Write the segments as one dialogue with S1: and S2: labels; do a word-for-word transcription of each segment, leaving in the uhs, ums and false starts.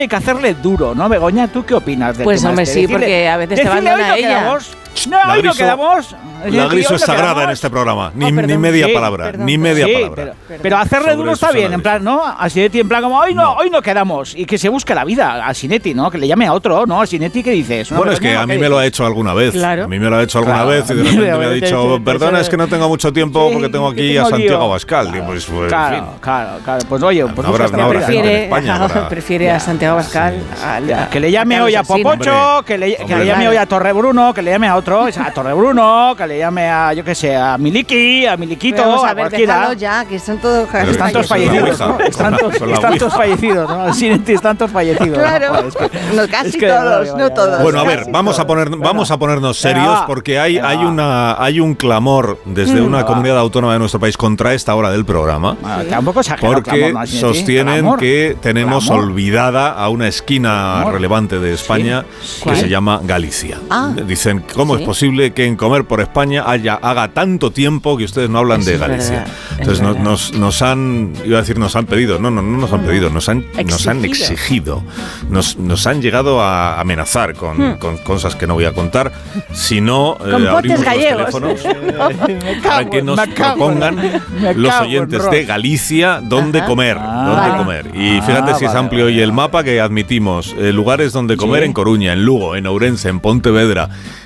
S1: hay que hacerle duro, ¿no, Begoña? ¿Tú qué opinas de
S2: Pues hombre, sí, porque a veces te abandona ella.
S1: No, hoy no quedamos.
S3: La Griso es sagrada en este programa. Ni, oh, ni media sí, palabra. Perdón, ni media sí, palabra.
S1: Pero, pero hacerle duro está bien, en plan, ¿no? A Sinetti, en plan, como hoy no, no, hoy no quedamos. Y que se busque la vida a Sinetti, ¿no? Que le llame a otro, ¿no? A Sinetti, ¿qué dices?
S3: Bueno, es que a mí me lo ha hecho alguna vez. Claro. A mí me lo ha hecho alguna claro. vez y de repente me ha dicho, perdona, es que no tengo mucho tiempo sí, porque tengo aquí tengo a Santiago Abascal.
S1: Claro,
S3: y pues, pues,
S1: claro,
S3: en fin.
S1: claro, claro. Pues oye, pues
S3: no habrá, no habrá
S2: prefiere,
S3: España para...
S2: prefiere a Santiago Abascal.
S1: Sí. A, a, que le llame hoy a Popocho, que le, que le llame hoy a Torrebruno, que le llame a otro, a Torrebruno, que le llame a, yo qué sé, a Miliqui, a Miliquito,
S2: vamos a,
S1: a
S2: ver,
S1: cualquiera.
S2: Ya, que son todos
S1: están todos fallecidos, ¿no? Están todos fallecidos, ¿no? Sinetti, están todos fallecidos.
S2: Claro,
S1: ¿no? Es que,
S2: no, casi
S1: es que,
S2: todos, no, no todos.
S3: Bueno, a ver, vamos a poner, vamos a ponernos serios porque hay, hay una, hay un clamor desde mm, una comunidad autónoma de nuestro país contra esta hora del programa,
S1: sí. Tampoco
S3: porque
S1: clamor, ¿no?
S3: sostienen clamor. que tenemos
S1: clamor.
S3: olvidada a una esquina clamor. relevante de España ¿Sí? que se llama Galicia.
S2: Ah,
S3: Dicen, ¿cómo ¿sí? es posible que en Comer por España haya, haga tanto tiempo que ustedes no hablan Eso de Galicia? Verdad, Entonces nos, nos, nos han, iba a decir nos han pedido, no, no, no nos han pedido, nos han, nos han exigido, nos, nos han llegado a amenazar con, hmm. con cosas que no voy a contar, si no eh, abrimos
S2: gallegos.
S3: los teléfonos para que nos propongan los oyentes de Galicia dónde Ajá. comer, ah, dónde vale. comer. Y fíjate ah, si es vale, amplio vale. y el mapa que admitimos, eh, lugares donde comer ¿Sí? en Coruña, en Lugo, en Ourense, en Pontevedra,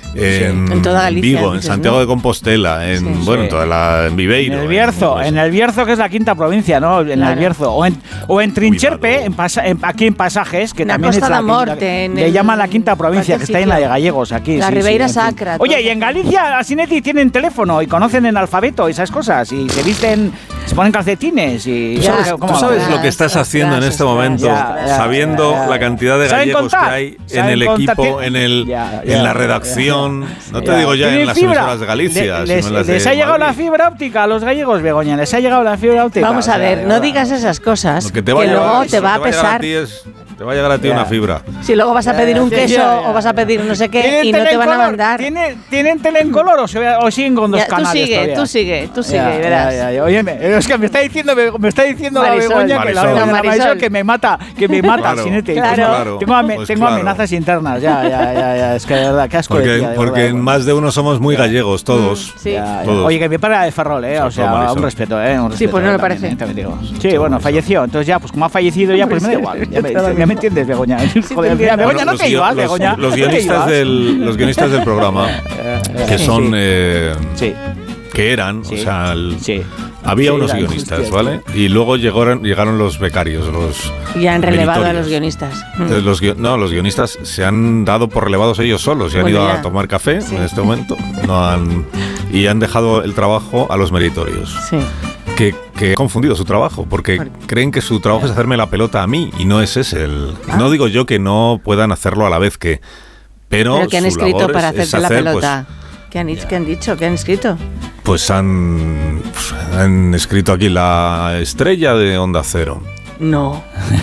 S3: En,
S2: sí, en toda Galicia,
S3: Vigo, en Santiago ¿no? de Compostela, en sí, bueno, sí. en toda la en Viveiro,
S1: en el Bierzo, en, en el Bierzo que es la quinta provincia, ¿no? En claro. el Bierzo o en o en Trincherpe, en pasa, en, aquí en Pasajes, que
S2: Una
S1: también es la
S2: Morte,
S1: le llaman la quinta provincia, que está en la de Gallegos aquí.
S2: La
S1: sí,
S2: Ribeira
S1: sí,
S2: Sacra.
S1: Oye, y en Galicia, a Sinetti tienen teléfono y conocen el alfabeto y esas cosas y se visten, se ponen calcetines y
S3: ¿Tú sabes, ¿tú sabes lo que estás haciendo en este momento, ya, ya, sabiendo ya, ya, la cantidad de gallegos contar? que hay en el equipo, en el ya, ya, en la redacción? Ya, ya, no te digo ya en las fibra? emisoras de Galicia.
S1: Le, les
S3: sino las
S1: les
S3: de
S1: ha llegado
S3: Madrid.
S1: la fibra óptica a los gallegos, Begoña. Les ha llegado la fibra óptica.
S2: Vamos a ver, no digas esas cosas, que, te que luego llevar, te va a pesar.
S3: Te va a llegar a ti
S1: ya.
S3: una fibra.
S2: Si luego vas a pedir un queso ya, ya. o vas a pedir no sé qué y no te van a mandar.
S1: ¿Tienen, ¿tienen tele en color o, se, o siguen con dos ya, canales
S2: tú sigue,
S1: todavía?
S2: Tú sigue, tú sigue,
S1: ya,
S2: verás.
S1: Ya, ya, Oye, es que me está diciendo, me está diciendo
S2: Marisol,
S1: la Begoña
S3: Marisol.
S1: que la, la, la Marisol que me mata, que me mata,
S3: claro,
S1: Sinetti.
S2: Claro.
S1: Tengo, tengo, ame,
S3: pues
S1: tengo
S3: claro.
S1: amenazas internas, ya, ya, ya, ya. Es que de verdad, qué asco
S3: Porque,
S1: de tía, de
S3: porque
S1: verdad,
S3: en más de uno somos muy gallegos, todos.
S2: Sí.
S1: Ya, ya.
S3: todos.
S1: Oye, que me para de Ferrol, eh. O sea, un respeto, eh. Un respeto,
S2: sí, pues no me parece.
S1: También, también digo. Sí, bueno, falleció. Entonces ya, pues como ha fallecido ya, pues me da igual. Ya me, ya me entiendes, Begoña. Joder, Begoña, no te ibas, Begoña.
S3: Los guionistas del, los guionistas del programa, que son, eh,
S1: sí.
S3: que eran,
S1: sí.
S3: o sea, el,
S1: sí.
S3: había
S1: sí,
S3: unos guionistas, justicia, ¿vale? Y luego llegaron, llegaron los becarios, los
S2: ya han relevado
S3: meritorios.
S2: a los guionistas.
S3: Entonces, los, no, los guionistas se han dado por relevados ellos solos y han bueno, ido ya. a tomar café sí. en este momento, no han y han dejado el trabajo a los meritorios.
S2: Sí.
S3: Que, que han confundido su trabajo, porque ¿Por? creen que su trabajo es hacerme la pelota a mí, y no es ese el... ¿Ah? No digo yo que no puedan hacerlo a la vez que... Pero,
S2: ¿Pero qué han escrito para hacerte
S3: hacer,
S2: la pelota?
S3: Pues,
S2: ¿Qué, han, ¿Qué han dicho? ¿Qué han escrito?
S3: Pues han, pues han escrito aquí la estrella de Onda Cero.
S2: No.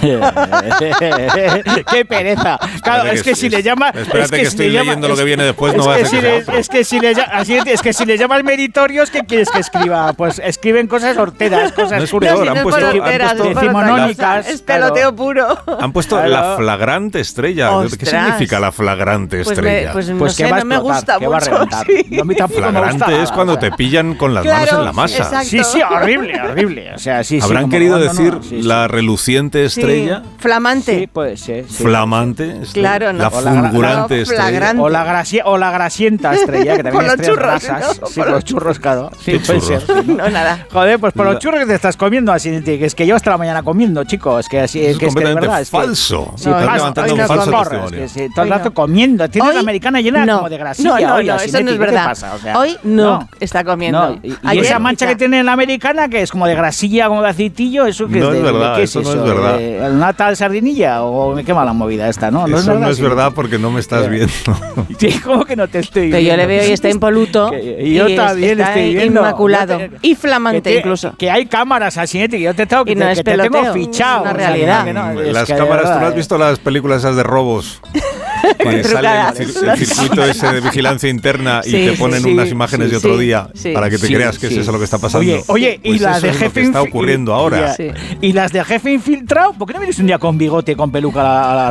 S1: Qué pereza. Claro, es que, que si le llama.
S3: Espérate
S1: es que,
S3: que
S1: si
S3: estoy
S1: llama,
S3: leyendo
S1: es,
S3: lo que viene después, no va a ser
S1: si
S3: que
S1: le,
S3: sea
S1: es que si le así es que si le llamas meritorios, ¿qué quieres que escriba? Pues escriben cosas horteras, cosas
S3: no es
S1: curiosas.
S3: peor, han puesto, han puesto
S1: decimonónicas.
S2: Es peloteo puro.
S3: Han puesto claro. la flagrante estrella. Ostras. ¿Qué significa la flagrante estrella?
S2: Pues, me, pues,
S1: pues
S2: no
S1: que
S2: sé, no me gusta
S1: que
S2: mucho.
S1: Va a sí. no, a mí tampoco
S3: flagrante
S1: me gusta
S3: es cuando te pillan con las
S2: claro,
S3: manos en la masa.
S2: Exacto.
S1: Sí, sí, horrible, horrible. O sea, sí,
S3: Habrán
S1: sí,
S3: querido
S1: como,
S3: decir
S1: no, no, sí,
S3: la reluciente estrella.
S2: Flamante.
S1: Sí, puede ser. Sí.
S3: Flamante.
S2: Claro, no.
S3: La fulgurante
S2: no,
S3: estrella.
S1: O la, gracia, o la grasienta estrella, que también
S2: por
S1: es
S2: los churros,
S1: grasas.
S2: ¿no?
S1: Sí, por los churros, claro. Sí, puede
S3: churros?
S1: ser.
S2: No, nada.
S1: Joder, pues por los churros que te estás comiendo, así que es que yo hasta la mañana comiendo, chicos. Es que así
S3: es,
S1: que es que de verdad.
S3: Es falso.
S1: Que, sí, no, estás levantando un falso testimonio. Es que sí, todo el rato no. comiendo. Tienes la americana llena
S2: no.
S1: como de grasilla.
S2: No, no,
S1: hoy,
S2: no, eso no es verdad.
S1: Pasa? O sea,
S2: hoy no, no está comiendo.
S1: No. Y, y esa mancha que tiene en la americana, que es como de grasilla, como de aceitillo, eso que
S3: no
S1: es de,
S3: es verdad,
S1: ¿qué es
S3: eso
S1: eso?
S3: No es verdad.
S1: ¿Una tal sardinilla o me quema la movida esta? No, no
S3: eso
S1: es verdad.
S3: no es verdad porque no me estás viendo.
S1: Sí, ¿cómo que no te estoy viendo?
S2: Que yo le veo y está impoluto.
S1: Que, y yo y también
S2: está
S1: estoy viendo.
S2: Inmaculado. Te, y flamante
S1: que te,
S2: incluso.
S1: Que hay cámaras así, que yo te tengo, que,
S2: no
S1: te, que te tengo fichado.
S2: Es una realidad.
S1: O sea, no, es
S3: las
S1: que
S3: cámaras,
S1: verdad,
S3: ¿tú no has visto las películas esas de robos? Que sale el, cir el circuito ese de vigilancia interna y sí, te ponen sí, unas imágenes sí, de otro día sí, para que te sí, creas que sí. es eso lo que está pasando.
S1: Oye, oye
S3: pues
S1: y las de
S3: es
S1: jefe
S3: lo que está ocurriendo ahora.
S1: Y, sí. y las de jefe infiltrado, ¿por qué no vienes un día con bigote, con peluca a la, a la